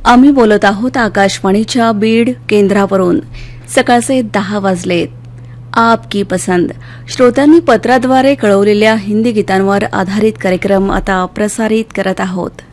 आम्ही बोलत आहोत आकाशवाणीच्या बीड केंद्रावरून. सकाळचे 10 वाजलेत. आपकी पसंद श्रोत्यांनी पत्राद्वारे कळवलेल्या हिंदी गीतांवर आधारित कार्यक्रम आता प्रसारित करत आहोत.